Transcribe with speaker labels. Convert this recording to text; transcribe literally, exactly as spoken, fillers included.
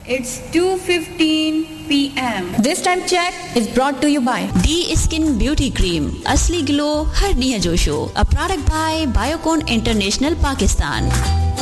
Speaker 1: It's two fifteen p m
Speaker 2: This time check is brought to you by
Speaker 3: D Skin Beauty Cream, Asli Glow, Har Niya Josho, a product by Biocon International, Pakistan.